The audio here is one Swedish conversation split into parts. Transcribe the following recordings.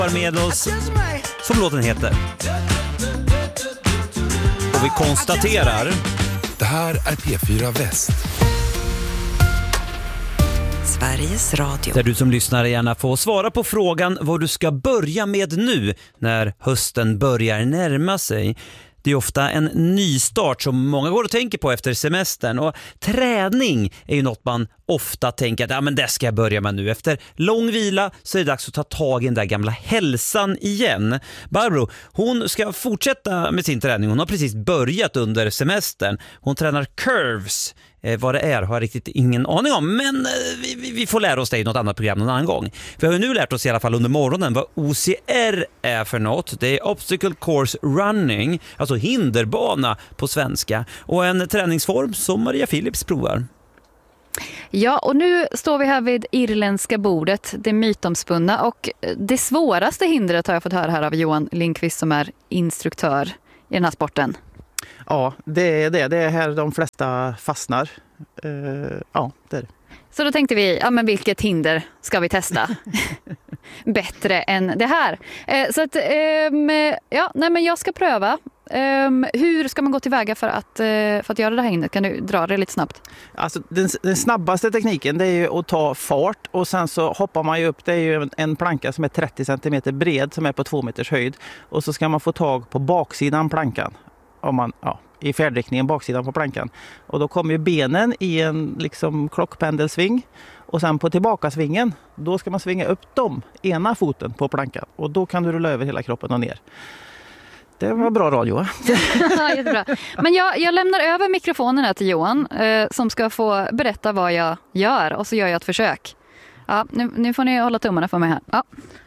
med oss, som låten heter. Och vi konstaterar... Det här är P4 Väst. Sveriges Radio. Där du som lyssnar gärna får svara på frågan vad du ska börja med nu när hösten börjar närma sig. Det är ofta en nystart som många går och tänker på efter semestern, och träning är ju något man ofta tänker att men det ska jag börja med nu. Efter lång vila så är det dags att ta tag i den där gamla hälsan igen. Barbro, hon ska fortsätta med sin träning. Hon har precis börjat under semestern. Hon tränar curves. Vad det är har jag riktigt ingen aning om, men vi får lära oss det i något annat program någon annan gång. Vi har ju nu lärt oss i alla fall under morgonen vad OCR är för något. Det är Obstacle Course Running, alltså hinderbana på svenska, och en träningsform som Maria Philips provar. Ja, och nu står vi här vid irländska bordet, det mytomspunna, och det svåraste hindret har jag fått höra här av Johan Lindqvist som är instruktör i den här sporten. Ja, det är det. Det är här de flesta fastnar. Ja, det är det. Så då tänkte vi, men vilket hinder ska vi testa? Bättre än det här. Så att, men jag ska pröva. Hur ska man gå tillväga för att göra det här hindret? Kan du dra det lite snabbt? Alltså, den snabbaste tekniken, det är ju att ta fart, och sen så hoppar man ju upp. Det är ju en planka som är 30 cm bred som är på 2 meters höjd. Och så ska man få tag på baksidan plankan. I färdriktningen baksidan på plankan. Och då kommer ju benen i en liksom klockpendelsving. Och sen på tillbakasvingen, då ska man svinga upp ena foten på plankan. Och då kan du rulla över hela kroppen och ner. Det var bra radio. Ja, jättebra. Men jag lämnar över mikrofonen här till Johan som ska få berätta vad jag gör. Och så gör jag ett försök. Ja, nu får ni hålla tummarna för mig här. Ja.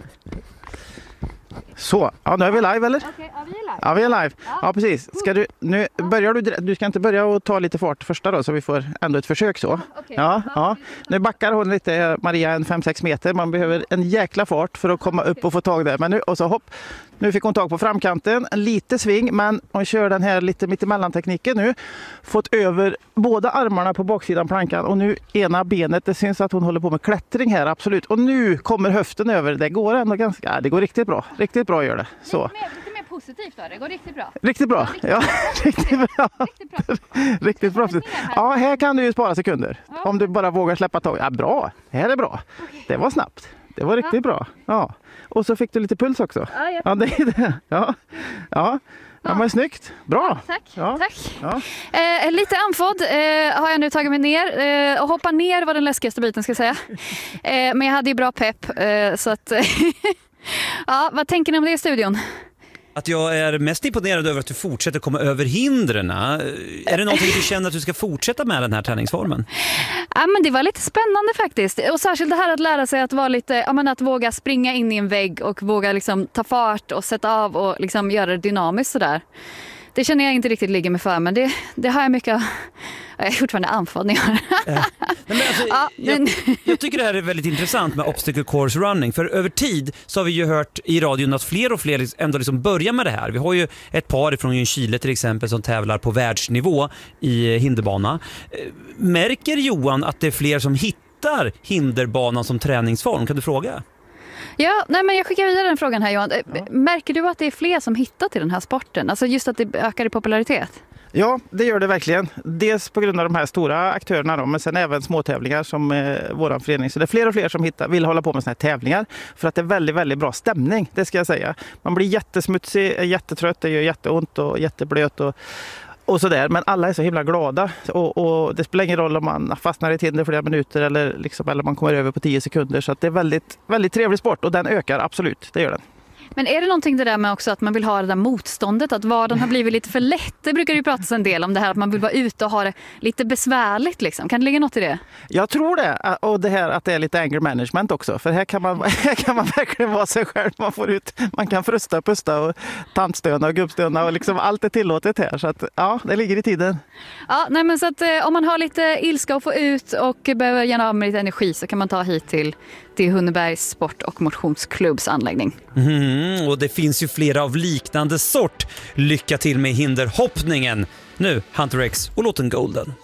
Så, nu är vi live, eller? Okej, ja, vi är live. Ja, vi är live. Ja, precis. Du ska inte börja och ta lite fart första då, så vi får ändå ett försök så. Okay. Ja. Nu backar hon lite, Maria, en 5-6 meter. Man behöver en jäkla fart för att komma upp och få tag där. Men nu, och så hopp. Nu fick hon tag på framkanten, en lite sving, men hon kör den här lite mittemellan-tekniken nu. Fått över båda armarna på baksidan plankan, och nu ena benet, det syns att hon håller på med klättring här, absolut. Och nu kommer höften över, det går ändå det går riktigt bra. Riktigt bra gör det. Så. Lite mer positivt då, det går riktigt bra. Riktigt bra. Ja, riktigt bra. Riktigt bra. Ja, här kan du ju spara sekunder. Om du bara vågar släppa tag. Ja, bra. Här är bra. Det var snabbt. Det var riktigt bra. Ja. Och så fick du lite puls också. Ja, det är det. Ja, men snyggt. Bra. Tack. Ja. Tack. Ja. Lite andfådd har jag nu tagit mig ner. Och hoppa ner var den läskigaste biten, ska jag säga. Men jag hade ju bra pepp. Så att... Ja, vad tänker ni om det i studion? Att jag är mest imponerad över att du fortsätter komma över hindren. Är det någonting du känner att du ska fortsätta med den här träningsformen? Ja, men det var lite spännande faktiskt. Och särskilt det här att lära sig att vara lite, att våga springa in i en vägg och våga liksom ta fart och sätta av och liksom göra det dynamiskt sådär. Det känner jag inte riktigt ligger mig för, men det har jag mycket. Jag är fortfarande andfådd när jag tycker det här är väldigt intressant med Obstacle Course Running, för över tid så har vi ju hört i radion att fler och fler ändå liksom börjar med det här. Vi har ju ett par från Ljungskile till exempel som tävlar på världsnivå i hinderbana. Märker Johan att det är fler som hittar hinderbanan som träningsform? Kan du fråga? Ja, men jag skickar vidare den frågan här, Johan. Märker du att det är fler som hittar till den här sporten? Alltså just att det ökar i popularitet? Ja, det gör det verkligen. Dels på grund av de här stora aktörerna då, men sen även småtävlingar som våran förening. Så det är fler och fler som vill hålla på med såna här tävlingar, för att det är väldigt, väldigt bra stämning, det ska jag säga. Man blir jättesmutsig, jättetrött, det gör jätteont och jätteblöt och sådär. Men alla är så himla glada, och det spelar ingen roll om man fastnar i ett hinder flera minuter eller man kommer över på 10 sekunder. Så att det är väldigt, väldigt trevlig sport, och den ökar absolut, det gör den. Men är det någonting det där med också att man vill ha det där motståndet, att vardagen har blivit lite för lätt? Det brukar ju pratas en del om det här, att man vill vara ute och ha det lite besvärligt liksom. Kan det ligga något i det? Jag tror det, och det här att det är lite anger management också, för här kan man verkligen vara sig själv. Man kan frusta, pusta och tantstöna och gubbstöna och liksom allt är tillåtet här, så att ja, det ligger i tiden. Ja, nej, men så att om man har lite ilska att få ut och behöver gärna ha med lite energi, så kan man ta hit till Hunnebergs sport- och motionsklubbs anläggning. Och det finns ju flera av liknande sort. Lycka till med hinderhoppningen. Nu Hunter X och låten Golden.